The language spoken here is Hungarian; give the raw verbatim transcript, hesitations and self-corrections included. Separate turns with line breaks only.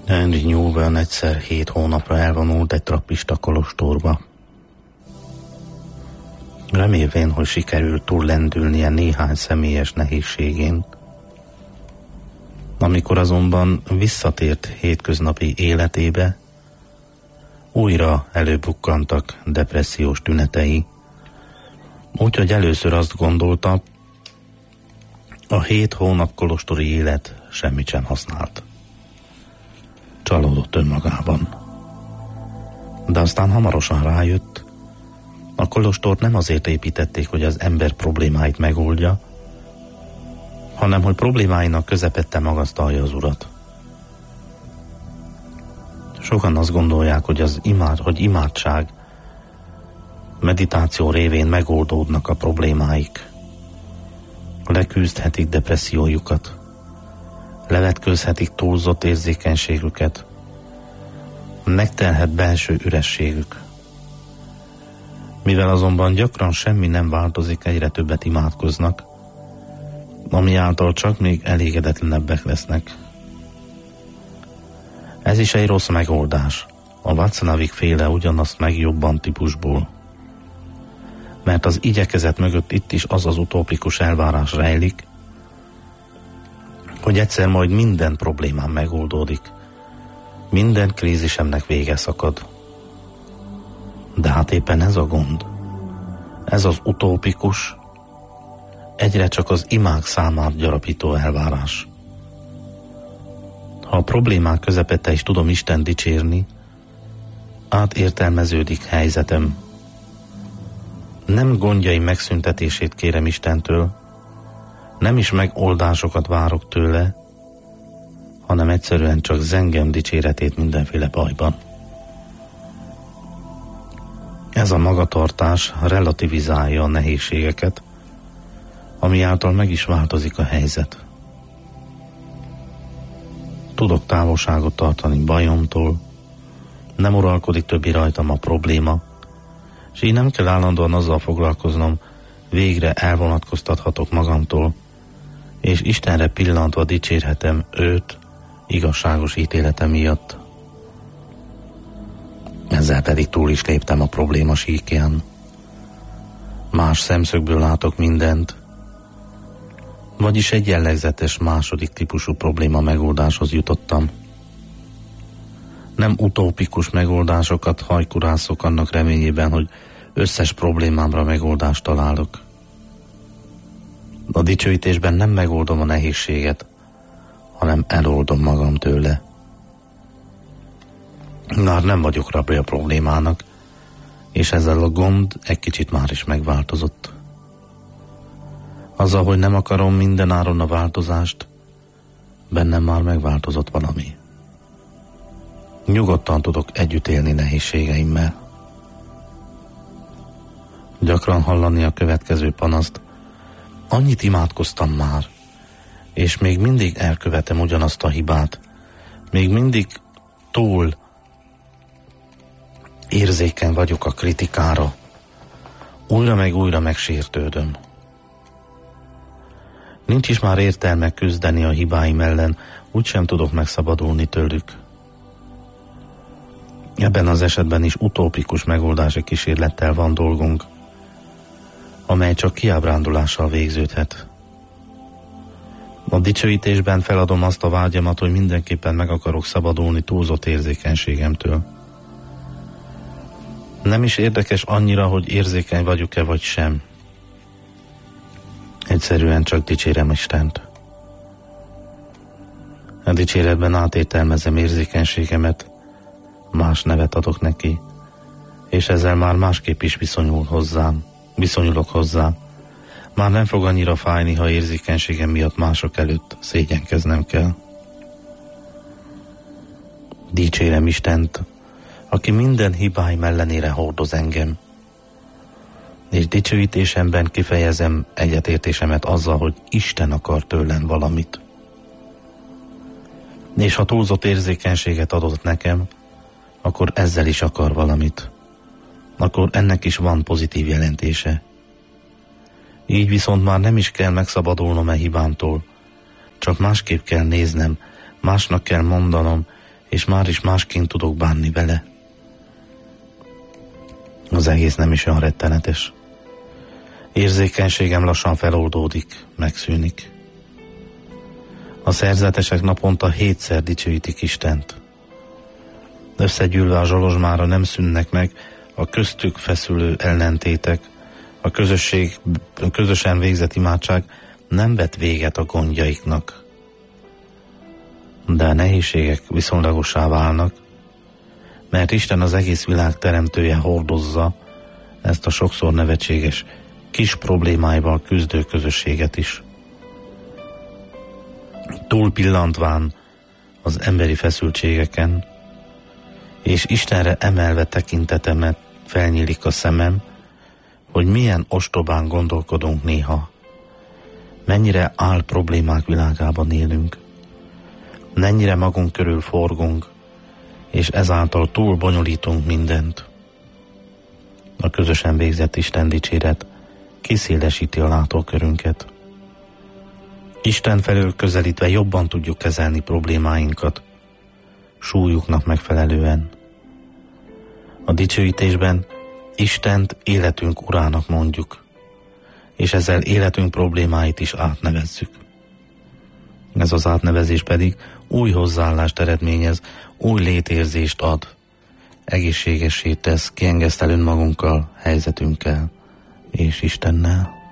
Henry Newman egyszer hét hónapra elvonult egy trappista kolostorba. Remélvén, hogy sikerült túllendülnie néhány személyes nehézségén. Amikor azonban visszatért hétköznapi életébe, újra előbukkantak depressziós tünetei, úgyhogy először azt gondolta, a hét hónap kolostori élet semmit sem használt. Csalódott önmagában. De aztán hamarosan rájött, a kolostort nem azért építették, hogy az ember problémáit megoldja, hanem hogy problémáinak közepette magasztalja az Urat. Sokan azt gondolják, hogy az imád, hogy imádság, meditáció révén megoldódnak a problémáik. Leküzdhetik depressziójukat, levetkőzhetik túlzott érzékenységüket, megtelhet belső ürességük. Mivel azonban gyakran semmi nem változik, egyre többet imádkoznak, ami által csak még elégedetlenebbek lesznek. Ez is egy rossz megoldás, a Václavik féle ugyanazt megjobban típusból. Mert az igyekezet mögött itt is az az utópikus elvárás rejlik, hogy egyszer majd minden problémám megoldódik, minden krízisemnek vége szakad. De hát éppen ez a gond. Ez az utópikus, egyre csak az imák számát gyarapító elvárás. Ha a problémák közepette is tudom Isten dicsérni, átértelmeződik helyzetem. Nem gondjaim megszüntetését kérem Istentől, nem is megoldásokat várok tőle, hanem egyszerűen csak zengem dicséretét mindenféle bajban. Ez a magatartás relativizálja a nehézségeket, ami által meg is változik a helyzet. Tudok távolságot tartani bajomtól, nem uralkodik többi rajtam a probléma, és így nem kell állandóan azzal foglalkoznom, végre elvonatkoztathatok magamtól, és Istenre pillantva dicsérhetem őt igazságos ítélete miatt. Ezzel pedig túl is léptem a probléma síkján. Más szemszögből látok mindent, vagyis egy jellegzetes második típusú probléma megoldáshoz jutottam. Nem utópikus megoldásokat hajkurászok annak reményében, hogy összes problémámra megoldást találok. A dicsőítésben nem megoldom a nehézséget, hanem eloldom magam tőle. Már nem vagyok rabja a problémának, és ezzel a gond egy kicsit már is megváltozott. Azzal, hogy nem akarom mindenáron a változást, bennem már megváltozott valami. Nyugodtan tudok együtt élni nehézségeimmel. Gyakran hallani a következő panaszt: annyit imádkoztam már, és még mindig elkövetem ugyanazt a hibát. Még mindig túl érzékeny vagyok a kritikára. Újra meg újra megsértődöm. Nincs is már értelme küzdeni a hibáim ellen, úgysem tudok megszabadulni tőlük. Ebben az esetben is utópikus megoldási kísérlettel van dolgunk, amely csak kiábrándulással végződhet. A dicsőítésben feladom azt a vágyamat, hogy mindenképpen meg akarok szabadulni túlzott érzékenységemtől. Nem is érdekes annyira, hogy érzékeny vagyok-e vagy sem. Egyszerűen csak dicsérem Istent. A dicséretben átértelmezem érzékenységemet, más nevet adok neki, és ezzel már másképp is viszonyul hozzám, viszonyulok hozzá. Már nem fog annyira fájni, ha érzékenységem miatt mások előtt szégyenkeznem kell. Dicsérem Istent, aki minden hibáim ellenére hordoz engem, és dicsőítésemben kifejezem egyetértésemet azzal, hogy Isten akar tőlem valamit. És ha túlzott érzékenységet adott nekem, akkor ezzel is akar valamit. Akkor ennek is van pozitív jelentése. Így viszont már nem is kell megszabadulnom e hibámtól, csak másképp kell néznem, másnak kell mondanom, és már is másként tudok bánni vele. Az egész nem is olyan rettenetes. Érzékenységem lassan feloldódik, megszűnik. A szerzetesek naponta hétszer dicsőítik Istent. Összegyűlve a Zsolozsmára nem szűnnek meg a köztük feszülő ellentétek, a közösség, a közösen végzett imádság nem vet véget a gondjaiknak. De a nehézségek viszonylagossá válnak, mert Isten az egész világ teremtője hordozza ezt a sokszor nevetséges kis problémáival küzdő közösséget is. Túl pillantván az emberi feszültségeken, és Istenre emelve tekintetemet felnyílik a szemem, hogy milyen ostobán gondolkodunk néha, mennyire áll problémák világában élünk, mennyire magunk körül forgunk, és ezáltal túl bonyolítunk mindent. A közösen végzett Isten dicséret kiszélesíti a látókörünket. Isten felől közelítve jobban tudjuk kezelni problémáinkat, súlyuknak megfelelően. A dicsőítésben Istent életünk urának mondjuk, és ezzel életünk problémáit is átnevezzük. Ez az átnevezés pedig új hozzáállást eredményez, új létérzést ad, egészségessé tesz, kiengesztel önmagunkkal, helyzetünkkel és Istennel.